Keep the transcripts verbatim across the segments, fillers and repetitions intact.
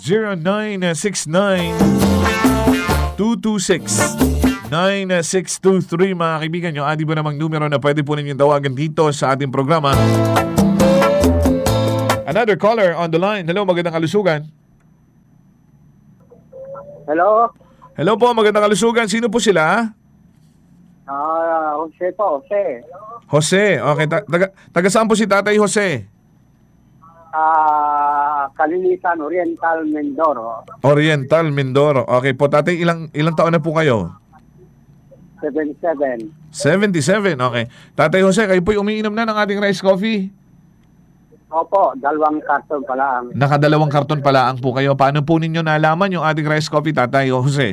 zero nine six nine two two six nine six two three. Mga kaibigan, yung adi ba namang numero na pwede po ninyong tawagan dito sa ating programa. Another caller on the line. Hello, magandang kalusugan. Hello? Hello po, magandang kalusugan. Sino po sila? Ah, Jose po, Jose. Jose. Okay, ta- taga, taga saan po si Tatay Jose? Ah, Kalinisan, Oriental, Mindoro. Oriental, Mindoro. Okay po, Tatay, ilang ilang taon na po kayo? seventy-seven. seventy-seven, okay. Tatay Jose, kayo po'y umiinom na ng ating rice coffee? Opo, dalawang karton pala ang. Nakadalawang karton pala ang po kayo. Paano po ninyo nalaman yung ating rice coffee, Tatay Jose?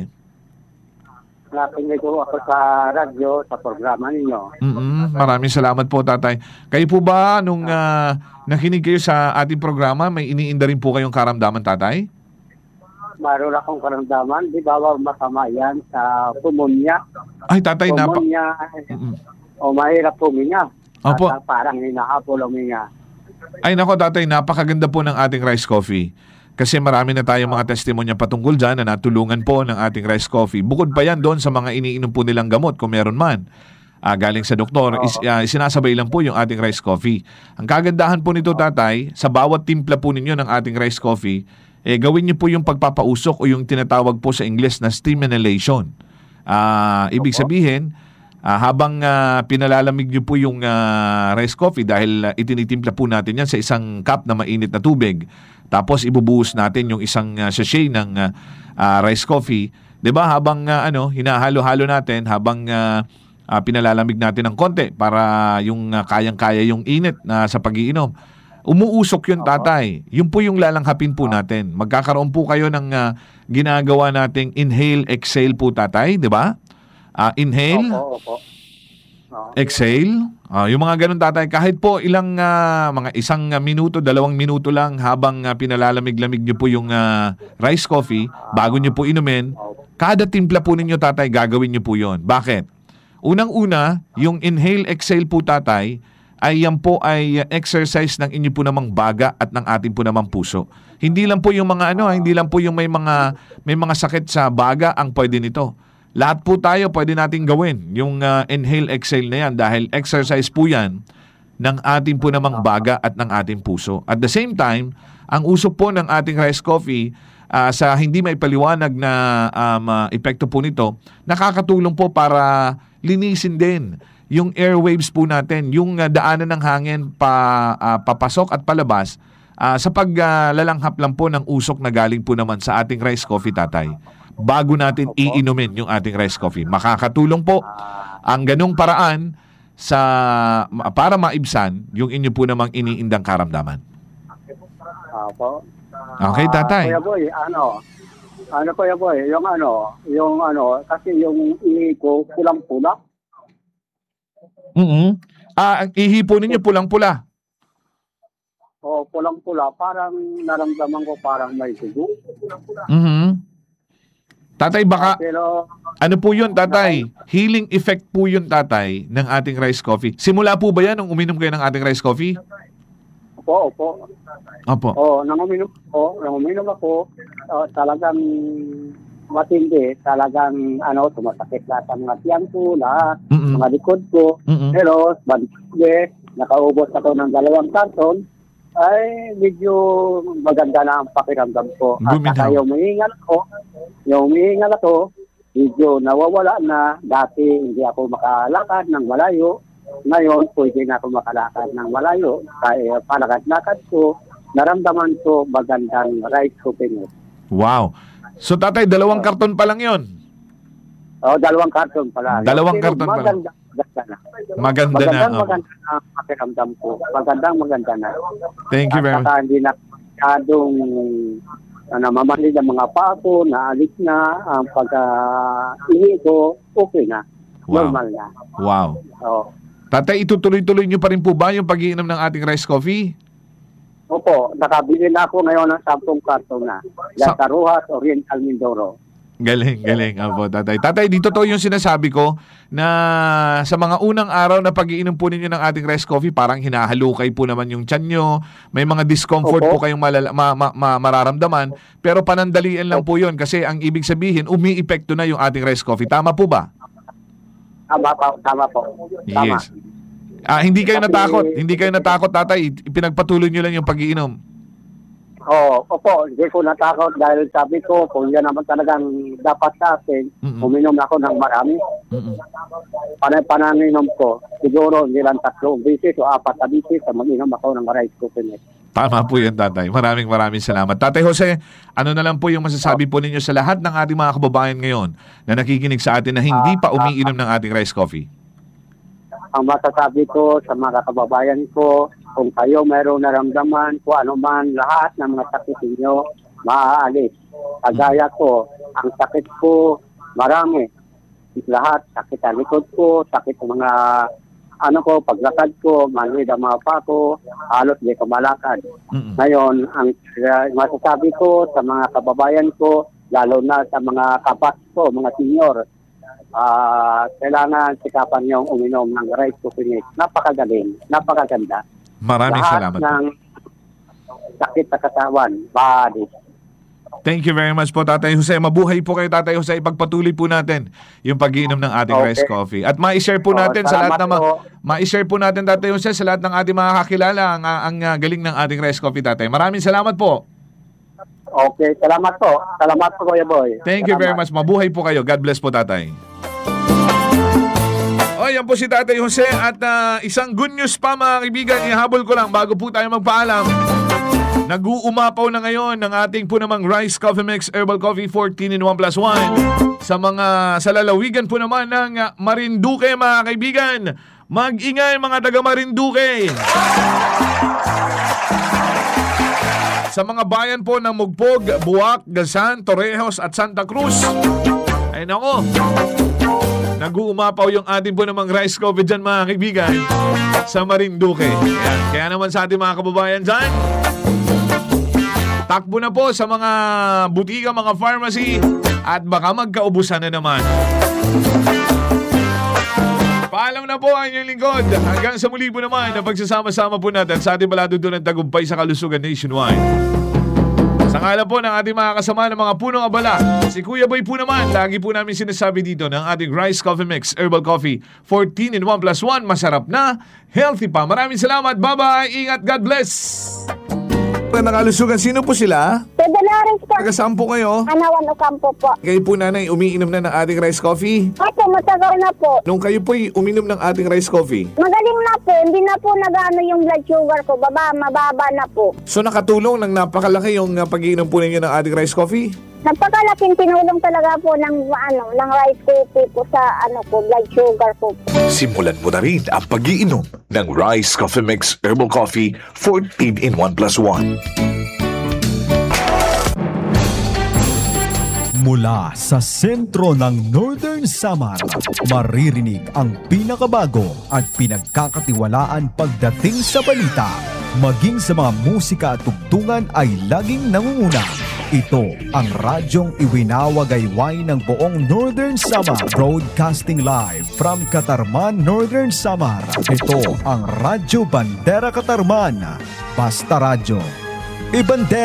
Nakinig ko ako sa radyo, sa programa ninyo. Mm-mm, maraming salamat po, Tatay. Kayo po ba, nung uh, nakinig kayo sa ating programa, may iniinda rin po kayong karamdaman, Tatay? Mayroon akong karamdaman, di ba masama yan sa pulmonya? Ay, Tatay, napa... Pulmonya, Mm-mm. o mahirap puminya. Opo. At parang hinahapol uminya. Ay, nako, Tatay, napakaganda po ng ating rice coffee. Kasi marami na tayong mga testimonya patungkol dyan na natulungan po ng ating rice coffee. Bukod pa yan doon sa mga iniinom po nilang gamot kung meron man. Uh, galing sa doktor, is, uh, sinasabay lang po yung ating rice coffee. Ang kagandahan po nito, Tatay, sa bawat timpla po ninyo ng ating rice coffee, eh, gawin niyo po yung pagpapausok o yung tinatawag po sa English na steam inhalation. Uh, ibig sabihin, uh, habang uh, pinalalamig niyo po yung uh, rice coffee dahil uh, itinitimpla po natin yan sa isang cup na mainit na tubig, tapos ibubuhos natin yung isang uh, sachet ng uh, uh, rice coffee. 'Di ba? Habang uh, ano, hinahalo-halo natin, habang uh, uh, pinalalamig natin ng konti para yung uh, kayang-kaya yung init na uh, sa pag-iinom. Umuusok yun, Tatay. Yun po yung lalanghapin po natin. Magkakaroon po kayo ng uh, ginagawa nating inhale, exhale po, Tatay, 'di ba? Uh, inhale, Opo, opo. exhale. Uh, yung mga ganun, Tatay, kahit po ilang uh, mga isang uh, minuto, dalawang minuto lang habang uh, pinalalamig-lamig nyo po yung uh, rice coffee bago nyo po inumin, kada timpla po ninyo, Tatay, gagawin nyo po yon. Bakit? Unang-una, yung inhale, exhale po, Tatay, ay yan po ay exercise ng inyo po namang baga at ng ating po namang puso. Hindi lang po yung mga ano, hindi lang po yung may mga may mga sakit sa baga ang pwede nito. Lahat po tayo pwede nating gawin yung uh, inhale, exhale na yan dahil exercise po yan ng ating po namang baga at ng ating puso. At the same time, ang usok po ng ating rice coffee uh, sa hindi may paliwanag na um, uh, epekto po nito, nakakatulong po para linisin din yung airwaves po natin, yung uh, daanan ng hangin pa, uh, papasok at palabas uh, sa paglalanghap uh, lang po ng usok na galing po naman sa ating rice coffee, Tatay, bago natin Opo. iinumin yung ating rice coffee. Makakatulong po ang ganung paraan sa para maibsan yung inyo po namang iniindang karamdaman. Opo. Okay, Tatay. Uh, Kuya Boy, ano, ano Kuya Boy, yung ano, yung ano, kasi yung ihi ko pulang-pula. Mm-hmm. Ah, ang ihi po ninyo pulang-pula. O, pulang-pula. Parang naramdaman ko parang may dugo. Mhm. Tatay, baka, Pero, ano po yun, Tatay? Healing effect po yun, Tatay, ng ating rice coffee. Simula po ba yan nung uminom kayo ng ating rice coffee? opo, opo. Opo. O, nang uminom ako, nang uminom ako, uh, talagang matindi. Talagang, ano, sumasakit lahat ang mga tiyan ko, lahat, Mm-mm. mga likod ko. Mm-mm. Pero, bantige, nakaubos ako ng dalawang karton, ay medyo maganda na ang pakiramdam ko. At Guminaw. saka yung umihingal ako, yung umihingal ako, medyo nawawala na. Dati hindi ako makalakad ng malayo. Ngayon, pwede na ako makalakad ng malayo. Kaya palakad-lakad ko, naramdaman ko magandang rice cooking. Wow. So, Tatay, dalawang karton pa lang yun. O, dalawang karton pala. Dalawang Pero karton pala. maganda, maganda na. Maganda na. Magandang Opo. maganda na ang pakiramdam ko. Magandang maganda na. Thank you very At much. saka hindi na masyadong uh, namamanid ang mga pako, naalis na, ang pagka-ihi ko, okay na. Wow. Normal na. Wow. Oo. Tatay, itutuloy-tuloy nyo pa rin po ba yung pag-iinom ng ating rice coffee? Opo, nakabili na ako ngayon ng sampung karton na. Yan Sa- sa Rojas, Oriental, Mindoro. Galing, galing. Apo, tatay. Tatay, dito to yung sinasabi ko na sa mga unang araw na pag-iinom po ninyo ng ating rice coffee, parang hinahalukay po naman yung tiyan nyo. May mga discomfort Opo. po kayong malala- ma- ma- ma- mararamdaman. Pero panandalian lang po yun kasi ang ibig sabihin, umi-epekto na yung ating rice coffee. Tama po ba? Tama po, tama po. Tama. Yes. Ah, hindi kayo Kasi- natakot. Hindi kayo natakot, tatay. Ipinagpatuloy nyo lang yung pag-iinom. Oo, opo, hindi ko natakot dahil sabi ko, kung yan naman talagang dapat sa akin, Mm-mm. uminom ako ng marami. Mm-mm. Panay-pananinom ko, siguro hindi lang tatlong bisis o apat na bisis na mag-inom ako ng rice coffee net. Tama po yan, tatay. Maraming maraming salamat. Tatay Jose, ano na lang po yung masasabi po ninyo sa lahat ng ating mga kababayan ngayon na nakikinig sa atin na hindi pa umiinom ng ating rice coffee? Ang masasabi ko sa mga kababayan ko, kung kayo mayroong naramdaman, kung ano man, lahat ng mga sakit ninyo, maaalis. Kagaya ko, ang sakit ko, marami. Lahat, sakit ang likod ko, sakit ang mga, ano ko, paglakad ko, manhid ang mga pa ko, halos di ko malakad. Mm-mm. Ngayon, ang uh, masasabi ko sa mga kababayan ko, lalo na sa mga kapat ko, mga senior, ah kailangan sikapan niyong uminom ng rice coffee mix. Napakagaling, napakaganda. Maraming Lahat salamat. ng sakit sa katawan, body. Thank you very much po, Tatay Jose. Mabuhay po kayo, Tatay Jose. Ipagpatuloy po natin yung pag-iinom ng ating Okay. rice coffee. At ma-share po Oo, natin sa lahat salamat ng ma- po. ma-share po natin, Tatay Jose, sa lahat ng ating mga kakilala ang, ang uh, galing ng ating rice coffee, Tatay. Maraming salamat po. Okay, salamat po. Salamat po, Kuya Boy. Thank you very Salamat. much. Mabuhay po kayo. God bless po, Tatay. O, yan po si Tatay Jose. At ah, isang good news pa, mga kaibigan. Ihabol ko lang bago po tayo magpaalam. Nag-uumapaw na ngayon ng ating po namang Rice Coffee Mix Herbal Coffee fourteen in one plus one. Sa mga sa lalawigan po naman ng ah, Marinduque, mga kaibigan. Mag-ingay, mga taga Marinduque. Sa mga bayan po ng Mugpog, Buwak, Gasan, Torrejos at Santa Cruz. Ay nako, nag-uumapaw yung ating po namang rice coffee dyan, mga kaibigan, sa Marinduque. Ayan. Kaya naman sa ating mga kababayan dyan, takbo na po sa mga butika, mga pharmacy, at baka magkaubusan na naman. Paalam na po ang inyong lingkod. Hanggang sa muli po naman na pagsasama-sama po natin sa ating palatuntunan ng tagumpay sa kalusugan nationwide. Sa ngalan po ng ating mga kasama ng mga punong abala, si Kuya Boy po naman, lagi po namin sinasabi dito ng ating Rice Coffee Mix Herbal Coffee fourteen in one plus one. Masarap na, healthy pa. Maraming salamat. Bye-bye. Ingat. God bless. Nakalusugan, sino po sila? Sa Dolores po, Taga-saan po kayo? Anawan Ocampo po. Kayo po, nanay, umiinom na ng ating rice coffee? Opo, matagal na po. Nung kayo po'y uminom ng ating rice coffee, Magaling na po, hindi na po nag-ano yung blood sugar ko. Baba, mababa na po. so nakatulong ng napakalaki yung uh, pag-iinom po ninyo ng ating rice coffee? Napakalaking tinulong talaga po ng, ano, ng rice coffee po sa ano po, blood sugar po. Simulan mo na rin ang pag-iinom ng Rice Coffee Mix Herbal Coffee fourteen in one plus one. Mula sa sentro ng Northern Samar, maririnig ang pinakabago at pinagkakatiwalaan pagdating sa balita. Maging sa mga musika at tugtungan ay laging nangunguna. Ito ang radyong iwinawagayway ng buong Northern Samar, broadcasting live from Katarman, Northern Samar. Ito ang Radyo Bandera Katarman. Basta Radyo. Ibandera